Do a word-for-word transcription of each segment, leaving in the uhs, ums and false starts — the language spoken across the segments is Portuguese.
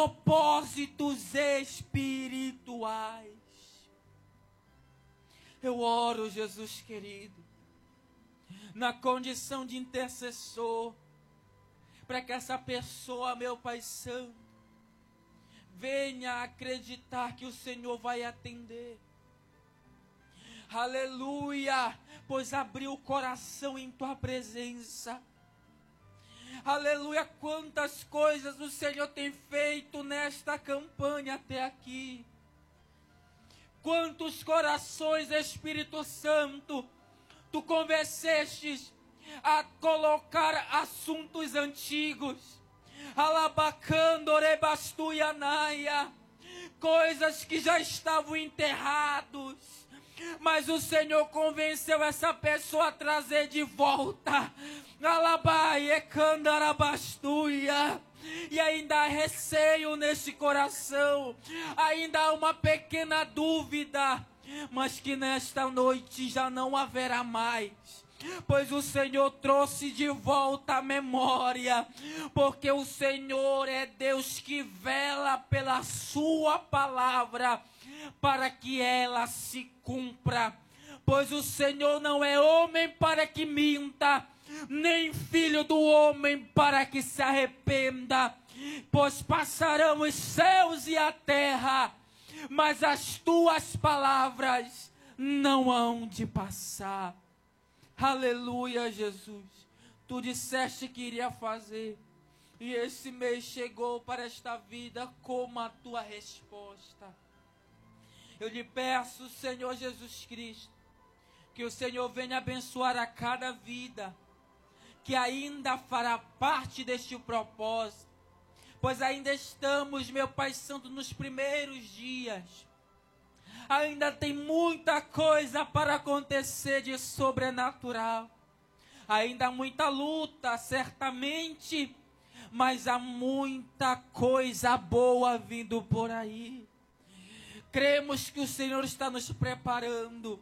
propósitos espirituais. Eu oro, Jesus querido, na condição de intercessor, para que essa pessoa, meu Pai Santo, venha acreditar que o Senhor vai atender. Aleluia, pois abriu o coração em tua presença. Aleluia, quantas coisas o Senhor tem feito nesta campanha até aqui. Quantos corações, Espírito Santo, tu convencestes a colocar assuntos antigos. Alabacando, rebastuianaia, coisas que já estavam enterrados. Mas o Senhor convenceu essa pessoa a trazer de volta. Alabai, candarabastuia. E ainda há receio neste coração, ainda há uma pequena dúvida, mas que nesta noite já não haverá mais, pois o Senhor trouxe de volta a memória, porque o Senhor é Deus que vela pela sua palavra, para que ela se cumpra, pois o Senhor não é homem para que minta, nem filho do homem para que se arrependa, pois passarão os céus e a terra, mas as tuas palavras não hão de passar. Aleluia, Jesus. Tu disseste que iria fazer, e esse mês chegou para esta vida como a tua resposta. Eu lhe peço, Senhor Jesus Cristo, que o Senhor venha abençoar a cada vida que ainda fará parte deste propósito, pois ainda estamos, meu Pai Santo, nos primeiros dias. Ainda tem muita coisa para acontecer de sobrenatural. Ainda há muita luta, certamente, mas há muita coisa boa vindo por aí. Cremos que o Senhor está nos preparando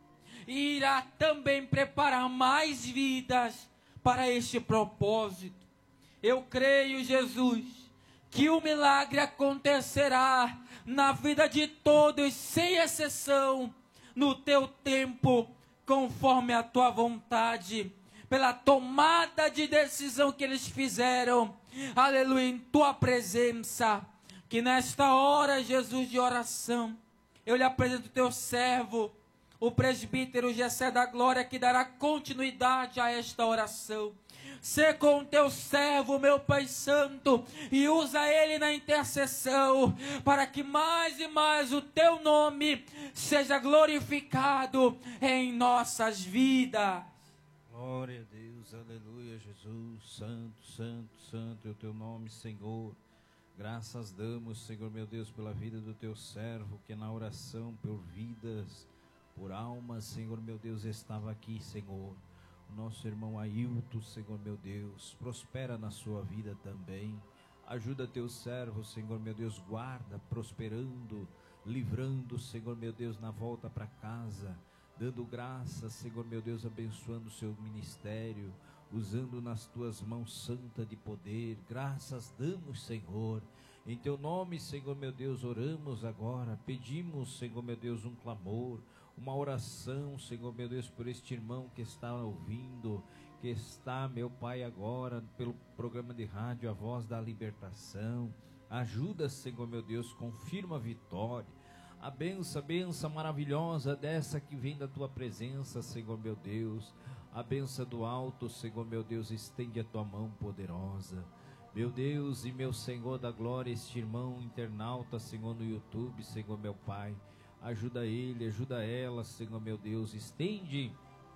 e irá também preparar mais vidas para este propósito. Eu creio, Jesus, que o milagre acontecerá na vida de todos, sem exceção, no teu tempo, conforme a tua vontade, pela tomada de decisão que eles fizeram, aleluia, em tua presença. Que nesta hora, Jesus, de oração, eu lhe apresento o teu servo, o presbítero Gessé da Glória, que dará continuidade a esta oração. Sê com o teu servo, meu Pai Santo, e usa ele na intercessão, para que mais e mais o teu nome seja glorificado em nossas vidas. Glória a Deus, aleluia, Jesus, santo, santo, santo é o teu nome, Senhor. Graças damos, Senhor meu Deus, pela vida do teu servo, que na oração por vidas, por almas, Senhor meu Deus, estava aqui, Senhor. O nosso irmão Ailton, Senhor meu Deus, prospera na sua vida também. Ajuda teu servo, Senhor meu Deus, guarda, prosperando, livrando, Senhor meu Deus, na volta para casa, dando graças, Senhor meu Deus, abençoando o seu ministério, usando nas tuas mãos santa de poder. Graças damos, Senhor. Em teu nome, Senhor meu Deus, oramos agora, pedimos, Senhor meu Deus, um clamor, uma oração, Senhor meu Deus, por este irmão que está ouvindo, que está, meu Pai, agora pelo programa de rádio A Voz da Libertação. Ajuda, Senhor meu Deus, confirma a vitória, a benção, a benção maravilhosa dessa que vem da tua presença, Senhor meu Deus. A benção do alto, Senhor meu Deus, estende a tua mão poderosa. Meu Deus e meu Senhor da glória, este irmão internauta, Senhor, no YouTube, Senhor meu Pai, ajuda ele, ajuda ela, Senhor meu Deus, estende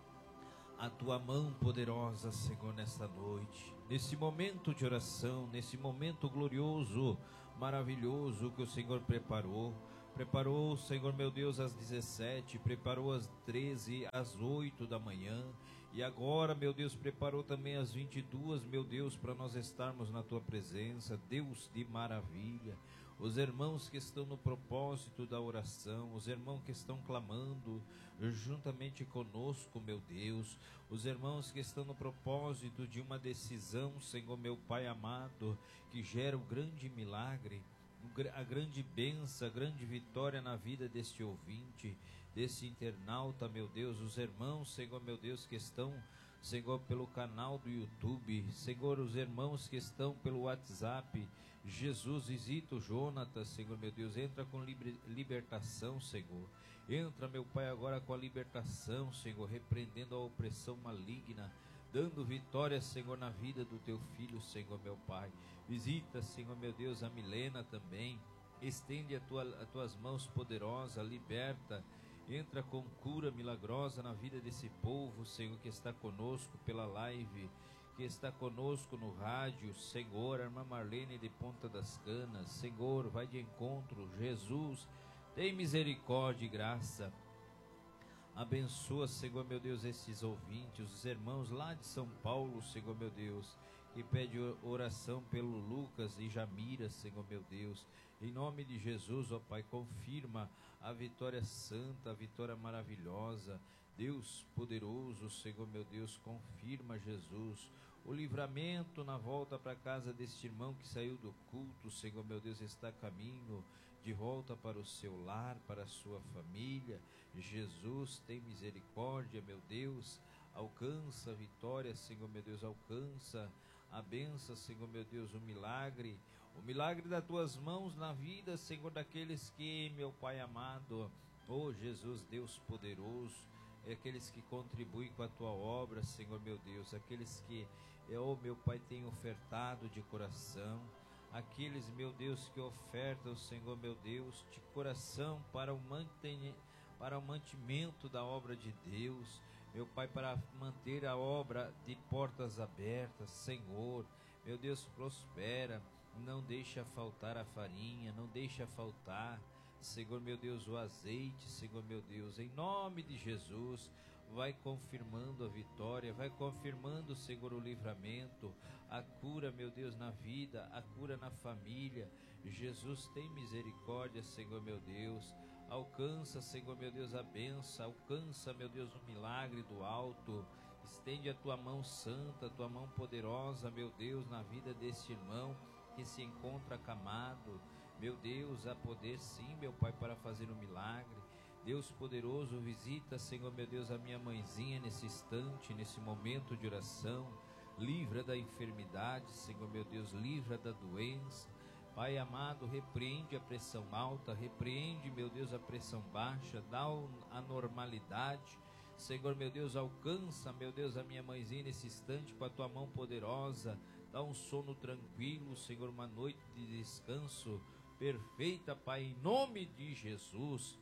a tua mão poderosa, Senhor, nesta noite, nesse momento de oração, nesse momento glorioso, maravilhoso que o Senhor preparou. Preparou, Senhor meu Deus, às dezessete, preparou às treze, às oito da manhã, e agora, meu Deus, preparou também às vinte e duas, meu Deus, para nós estarmos na tua presença, Deus de maravilha. Os irmãos que estão no propósito da oração, os irmãos que estão clamando juntamente conosco, meu Deus, os irmãos que estão no propósito de uma decisão, Senhor meu Pai amado, que gera um grande milagre. a grande bênção, a grande vitória na vida deste ouvinte, desse internauta, meu Deus, os irmãos, Senhor, meu Deus, que estão, Senhor, pelo canal do YouTube, Senhor, os irmãos que estão pelo WhatsApp. Jesus, visita o Jonatas, Senhor, meu Deus, entra com liber, libertação, Senhor. Entra, meu Pai, agora com a libertação, Senhor, repreendendo a opressão maligna, dando vitória, Senhor, na vida do teu filho, Senhor, meu Pai. Visita, Senhor, meu Deus, a Milena também. Estende a tua, as tuas mãos poderosas, liberta. Entra com cura milagrosa na vida desse povo, Senhor, que está conosco pela live, que está conosco no rádio, Senhor. A irmã Marlene de Ponta das Canas, Senhor, vai de encontro. Jesus, tem misericórdia e graça. Abençoa, Senhor, meu Deus, esses ouvintes, os irmãos lá de São Paulo, Senhor, meu Deus, que pede oração pelo Lucas e Jamira, Senhor, meu Deus. Em nome de Jesus, ó Pai, confirma a vitória santa, a vitória maravilhosa. Deus poderoso, Senhor, meu Deus, confirma, Jesus, o livramento na volta para casa deste irmão que saiu do culto, Senhor, meu Deus, está a caminho de volta para o seu lar, para a sua família. Jesus, tem misericórdia, meu Deus, alcança a vitória, Senhor, meu Deus, alcança a bênção, Senhor, meu Deus, o milagre, o milagre das tuas mãos na vida, Senhor, daqueles que, meu Pai amado, oh Jesus, Deus poderoso, é aqueles que contribuem com a tua obra, Senhor, meu Deus, aqueles que, oh meu Pai, têm ofertado de coração, aqueles, meu Deus, que ofertam, Senhor, meu Deus, de coração para o mantenimento, para o mantimento da obra de Deus, meu Pai, para manter a obra de portas abertas, Senhor, meu Deus, prospera, não deixa faltar a farinha, não deixa faltar, Senhor, meu Deus, o azeite, Senhor, meu Deus, em nome de Jesus, vai confirmando a vitória, vai confirmando, Senhor, o livramento, a cura, meu Deus, na vida, a cura na família. Jesus, tem misericórdia, Senhor, meu Deus, alcança, Senhor, meu Deus, a bênção, alcança, meu Deus, o milagre do alto, estende a tua mão santa, a tua mão poderosa, meu Deus, na vida deste irmão que se encontra acamado, meu Deus, há poder sim, meu Pai, para fazer um milagre. Deus poderoso, visita, Senhor, meu Deus, a minha mãezinha nesse instante, nesse momento de oração, livra da enfermidade, Senhor, meu Deus, livra da doença. Pai amado, repreende a pressão alta, repreende, meu Deus, a pressão baixa, dá a normalidade. Senhor, meu Deus, alcança, meu Deus, a minha mãezinha nesse instante com a tua mão poderosa, dá um sono tranquilo, Senhor, uma noite de descanso perfeita, Pai, em nome de Jesus.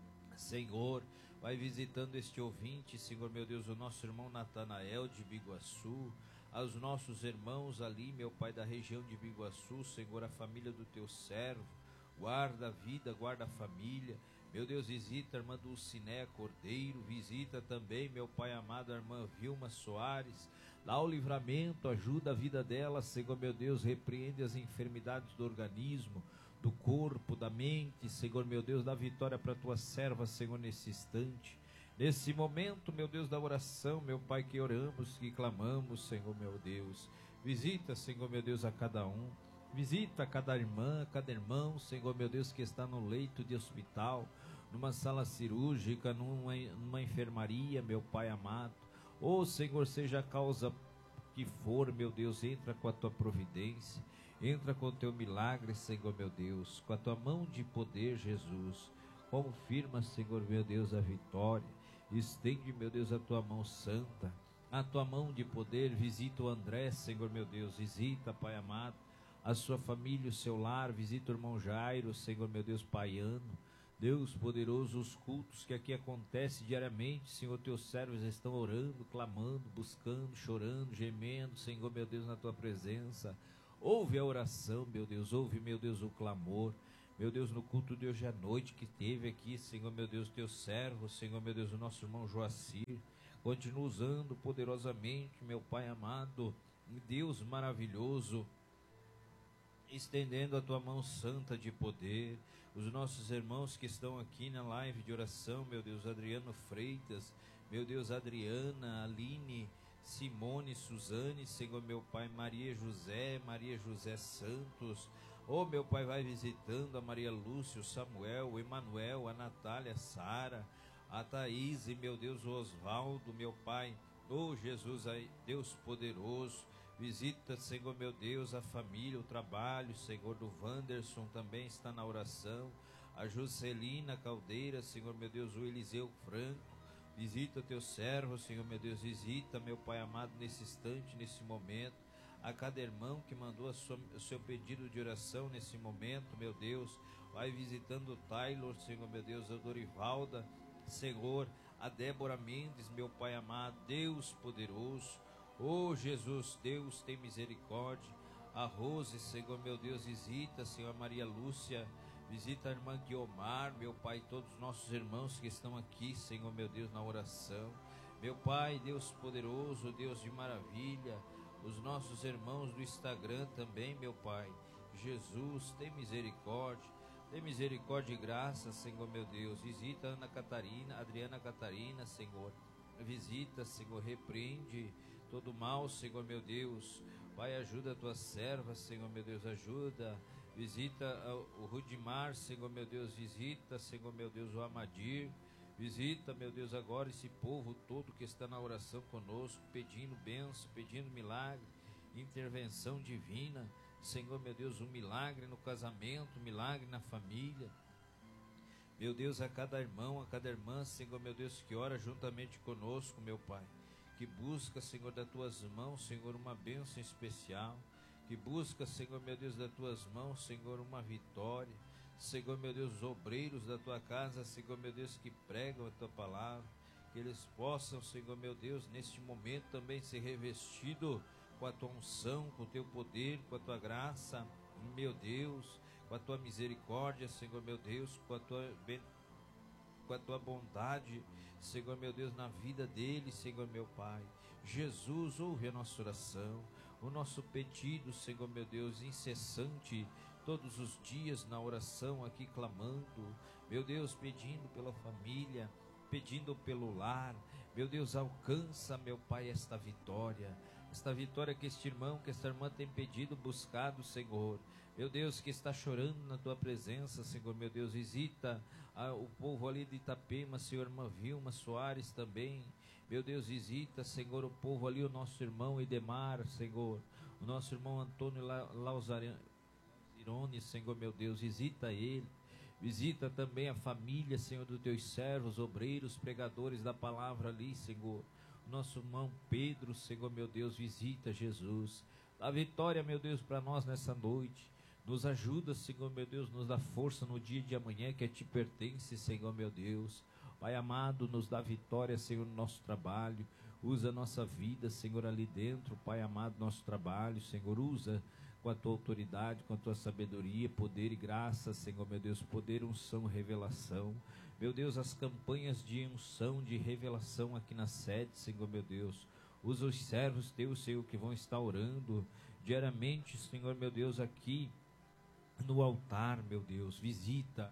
Senhor, vai visitando este ouvinte, Senhor, meu Deus, o nosso irmão Natanael de Biguaçu, aos nossos irmãos ali, meu Pai, da região de Biguaçu, Senhor, a família do teu servo, guarda a vida, guarda a família, meu Deus, visita a irmã Dulciné Cordeiro, visita também, meu Pai amado, a irmã Vilma Soares, dá o livramento, ajuda a vida dela, Senhor, meu Deus, repreende as enfermidades do organismo, do corpo, da mente, Senhor, meu Deus, dá vitória para a tua serva, Senhor, nesse instante, nesse momento, meu Deus, da oração, meu Pai, que oramos, que clamamos, Senhor, meu Deus, visita, Senhor, meu Deus, a cada um, visita cada irmã, cada irmão, Senhor, meu Deus, que está no leito de hospital, numa sala cirúrgica, numa, numa enfermaria, meu Pai amado, ô Senhor, seja a causa que for, meu Deus, entra com a tua providência, entra com o teu milagre, Senhor, meu Deus, com a tua mão de poder, Jesus, confirma, Senhor, meu Deus, a vitória, estende, meu Deus, a tua mão santa, a tua mão de poder, visita o André, Senhor, meu Deus, visita, Pai amado, a sua família, o seu lar, visita o irmão Jairo, Senhor, meu Deus, paiano, Deus poderoso, os cultos que aqui acontecem diariamente, Senhor, teus servos estão orando, clamando, buscando, chorando, gemendo, Senhor, meu Deus, na tua presença, ouve a oração, meu Deus, ouve, meu Deus, o clamor, meu Deus, no culto de hoje à noite que teve aqui, Senhor, meu Deus, teu servo, Senhor, meu Deus, o nosso irmão Joacir, continua usando poderosamente, meu Pai amado, Deus maravilhoso, estendendo a tua mão santa de poder, os nossos irmãos que estão aqui na live de oração, meu Deus, Adriano Freitas, meu Deus, Adriana, Aline, Simone, Suzane, Senhor, meu Pai, Maria José, Maria José Santos, Oh, meu Pai, vai visitando a Maria Lúcia, o Samuel, o Emanuel, a Natália, a Sara, a Thaís, e meu Deus, o Osvaldo, meu Pai. Oh, Jesus, Deus poderoso, visita, Senhor, meu Deus, a família, o trabalho, Senhor, do Wanderson também está na oração. A Juscelina Caldeira, Senhor, meu Deus, o Eliseu Franco. Visita teu servo, Senhor, meu Deus, visita, meu Pai amado, nesse instante, nesse momento. A cada irmão que mandou a sua, o seu pedido de oração nesse momento, meu Deus, vai visitando o Taylor, Senhor, meu Deus, a Dorivalda, Senhor, a Débora Mendes, meu Pai amado, Deus poderoso. Oh, Jesus, Deus tem misericórdia. A Rose, Senhor, meu Deus, visita, Senhor, Maria Lúcia, visita a irmã Guiomar, meu Pai, todos os nossos irmãos que estão aqui, Senhor, meu Deus, na oração. Meu Pai, Deus poderoso, Deus de maravilha, os nossos irmãos do Instagram também, meu Pai. Jesus, tem misericórdia, tem misericórdia e graça, Senhor, meu Deus. Visita Ana Catarina, Adriana Catarina, Senhor. Visita, Senhor, repreende todo mal, Senhor, meu Deus. Pai, ajuda a tua serva, Senhor, meu Deus, ajuda. Visita o Rudimar, Senhor, meu Deus. Visita, Senhor, meu Deus, o Amadir. Visita, meu Deus, agora esse povo todo que está na oração conosco, pedindo bênção, pedindo milagre, intervenção divina. Senhor, meu Deus, um milagre no casamento, um milagre na família. Meu Deus, a cada irmão, a cada irmã, Senhor, meu Deus, que ora juntamente conosco, meu Pai, que busca, Senhor, das tuas mãos, Senhor, uma bênção especial, que busca, Senhor, meu Deus, das tuas mãos, Senhor, uma vitória. Senhor, meu Deus, os obreiros da tua casa, Senhor, meu Deus, que pregam a tua palavra, que eles possam, Senhor, meu Deus, neste momento também ser revestido com a tua unção, com o teu poder, com a tua graça, meu Deus, com a tua misericórdia, Senhor, meu Deus, com a tua, com a tua bondade, Senhor, meu Deus, na vida deles, Senhor, meu Pai. Jesus, ouve a nossa oração, o nosso pedido, Senhor, meu Deus, incessante, todos os dias na oração aqui clamando, meu Deus, pedindo pela família, pedindo pelo lar. Meu Deus, alcança, meu Pai, esta vitória, esta vitória que este irmão, que esta irmã tem pedido, buscado, Senhor. Meu Deus, que está chorando na tua presença, Senhor, meu Deus, visita ah, o povo ali de Itapema, Senhor, irmã Vilma Soares também. Meu Deus, visita, Senhor, o povo ali, o nosso irmão Edemar, Senhor, o nosso irmão Antônio Lauzariano, Senhor, meu Deus, visita ele, visita também a família, Senhor, dos teus servos, obreiros, pregadores da palavra ali, Senhor. Nosso irmão Pedro, Senhor, meu Deus, visita, Jesus. Dá vitória, meu Deus, para nós nessa noite. Nos ajuda, Senhor, meu Deus, nos dá força no dia de amanhã que a ti pertence, Senhor, meu Deus. Pai amado, nos dá vitória, Senhor, no nosso trabalho. Usa a nossa vida, Senhor, ali dentro, Pai amado, nosso trabalho, Senhor, usa com a tua autoridade, com a tua sabedoria, poder e graça, Senhor, meu Deus, poder, unção, revelação. Meu Deus, as campanhas de unção, de revelação aqui na sede, Senhor, meu Deus. Usa os servos teus, Senhor, que vão estar orando diariamente, Senhor, meu Deus, aqui no altar, meu Deus. Visita,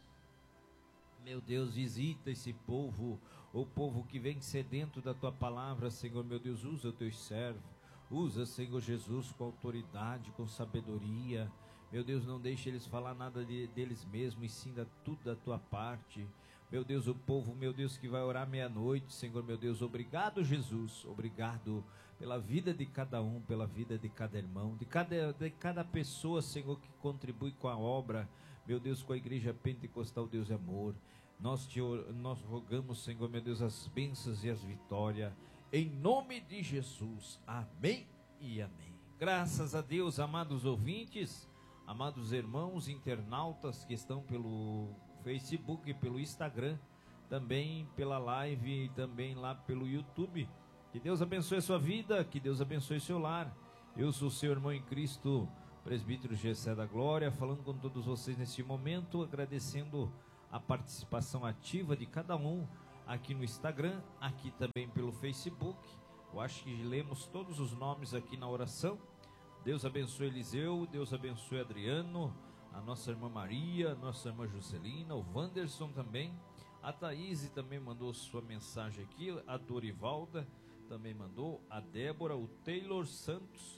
meu Deus, visita esse povo, o povo que vem sedento da tua palavra, Senhor, meu Deus. Usa os teus servos. Usa, Senhor Jesus, com autoridade, com sabedoria. Meu Deus, não deixe eles falar nada de, deles mesmos, e sim da, tudo da tua parte. Meu Deus, o povo, meu Deus, que vai orar meia-noite, Senhor, meu Deus, obrigado, Jesus. Obrigado pela vida de cada um, pela vida de cada irmão, de cada, de cada pessoa, Senhor, que contribui com a obra, meu Deus, com a Igreja Pentecostal Deus e Amor. Nós, te, nós rogamos, Senhor, meu Deus, as bênçãos e as vitórias. Em nome de Jesus, amém e amém. Graças a Deus, amados ouvintes, amados irmãos internautas que estão pelo Facebook, pelo Instagram, também pela live e também lá pelo YouTube. Que Deus abençoe a sua vida, que Deus abençoe o seu lar. Eu sou seu irmão em Cristo, presbítero Gessé da Glória, falando com todos vocês neste momento, agradecendo a participação ativa de cada um, aqui no Instagram, aqui também pelo Facebook. Eu acho que lemos todos os nomes aqui na oração. Deus abençoe Eliseu, Deus abençoe Adriano, a nossa irmã Maria, a nossa irmã Juscelina, o Wanderson também, a Thaís também mandou sua mensagem aqui, a Dorivalda também mandou, a Débora, o Taylor Santos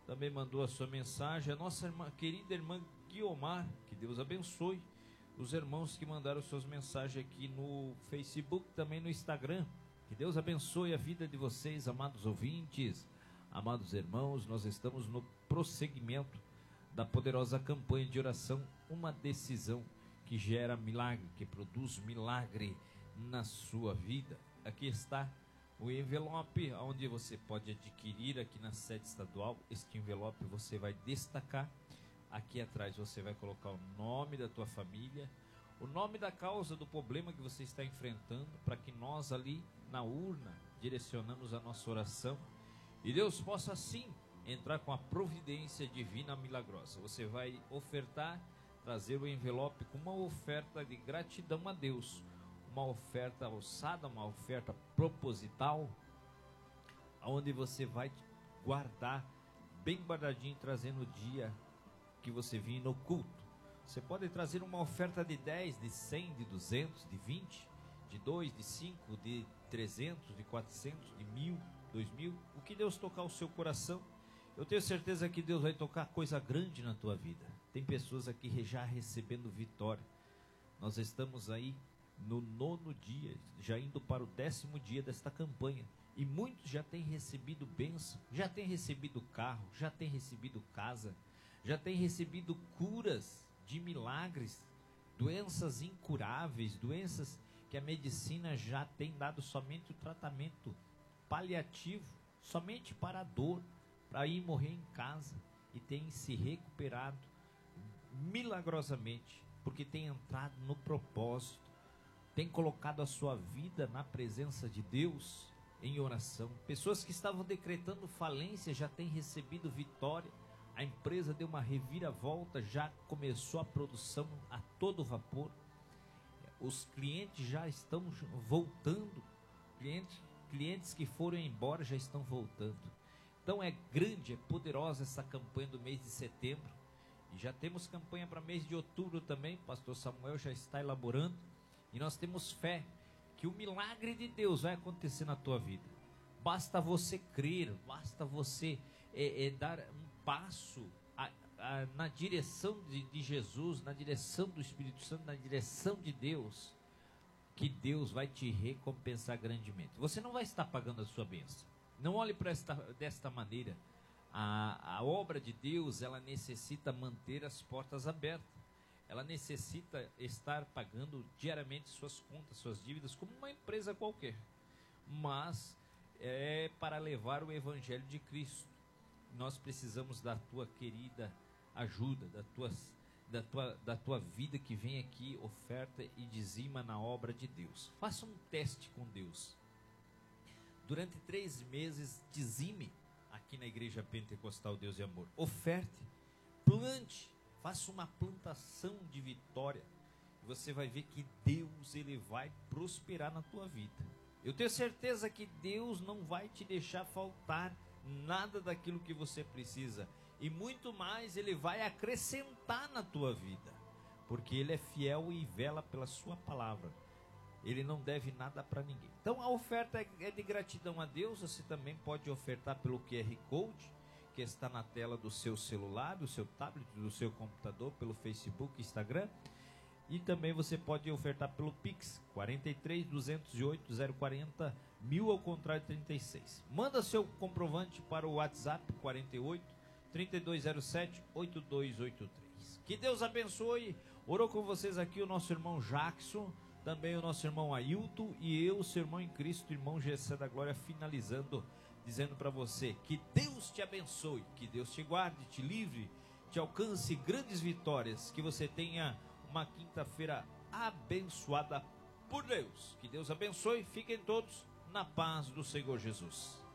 também mandou a sua mensagem. A nossa irmã, querida irmã Guiomar, que Deus abençoe. Os irmãos que mandaram suas mensagens aqui no Facebook, também no Instagram. Que Deus abençoe a vida de vocês, amados ouvintes, amados irmãos. Nós estamos no prosseguimento da poderosa campanha de oração, uma decisão que gera milagre, que produz milagre na sua vida. Aqui está o envelope, onde você pode adquirir aqui na sede estadual. Este envelope você vai destacar. Aqui atrás você vai colocar o nome da tua família, o nome da causa do problema que você está enfrentando, para que nós ali na urna direcionamos a nossa oração e Deus possa assim entrar com a providência divina milagrosa. Você vai ofertar, trazer o envelope com uma oferta de gratidão a Deus, uma oferta alçada, uma oferta proposital, onde você vai guardar bem guardadinho, trazendo o dia que você vir no culto. Você pode trazer uma oferta de dez, de cem, de duzentos, de vinte, de dois, de cinco, de trezentos, de quatrocentos, de mil, dois mil, o que Deus tocar o seu coração. Eu tenho certeza que Deus vai tocar coisa grande na tua vida. Tem pessoas aqui já recebendo vitória. Nós estamos aí no nono dia, já indo para o décimo dia desta campanha, e muitos já têm recebido bênção, já têm recebido carro, já têm recebido casa, já têm recebido curas de milagres, doenças incuráveis, doenças que a medicina já tem dado somente o tratamento paliativo, somente para a dor, para ir morrer em casa, e tem se recuperado milagrosamente, porque tem entrado no propósito, tem colocado a sua vida na presença de Deus em oração. Pessoas que estavam decretando falência já têm recebido vitória. A empresa deu uma reviravolta, já começou a produção a todo vapor. Os clientes já estão voltando. Clientes, clientes que foram embora já estão voltando. Então é grande, é poderosa essa campanha do mês de setembro. E já temos campanha para mês de outubro também. O pastor Samuel já está elaborando. E nós temos fé que o milagre de Deus vai acontecer na tua vida. Basta você crer, basta você é, é, dar um passo a, a, na direção de, de Jesus, na direção do Espírito Santo, na direção de Deus, que Deus vai te recompensar grandemente. Você não vai estar pagando a sua bênção. Não olhe para esta desta maneira. A, a obra de Deus, ela necessita manter as portas abertas. Ela necessita estar pagando diariamente suas contas, suas dívidas, como uma empresa qualquer. Mas é para levar o Evangelho de Cristo. Nós precisamos da tua querida ajuda, da tua, da tua, da tua vida que vem aqui, oferta e dizima na obra de Deus. Faça um teste com Deus. Durante três meses, dizime aqui na Igreja Pentecostal Deus e Amor. Oferte, plante. Faça uma plantação de vitória. Você vai ver que Deus, ele vai prosperar na tua vida. Eu tenho certeza que Deus não vai te deixar faltar nada daquilo que você precisa. E muito mais, ele vai acrescentar na tua vida. Porque ele é fiel e vela pela sua palavra. Ele não deve nada para ninguém. Então a oferta é de gratidão a Deus. Você também pode ofertar pelo Q R Code, que está na tela do seu celular, do seu tablet, do seu computador, pelo Facebook, Instagram. E também você pode ofertar pelo Pix, quarenta e três, duzentos e oito, zero quarenta, mil ao contrário trinta e seis. Manda seu comprovante para o WhatsApp, quarenta e oito, trinta e dois zero sete, oito dois oito três. Que Deus abençoe. Orou com vocês aqui o nosso irmão Jackson, também o nosso irmão Ailton e eu, seu irmão em Cristo, irmão Gessé da Glória, finalizando, dizendo para você que Deus te abençoe, que Deus te guarde, te livre, te alcance grandes vitórias, que você tenha uma quinta-feira abençoada por Deus. Que Deus abençoe, fiquem todos na paz do Senhor Jesus.